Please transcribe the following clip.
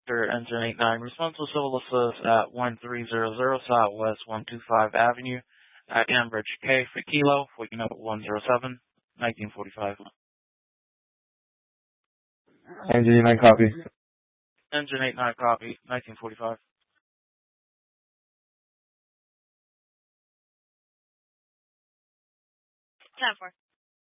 Engine 89, responsible civil assist at 1300 Southwest 125 Avenue at Ambridge K for Kilo, waking up at 107, 1945. Engine 89 copy. Engine 89 copy, 1945. 10-4.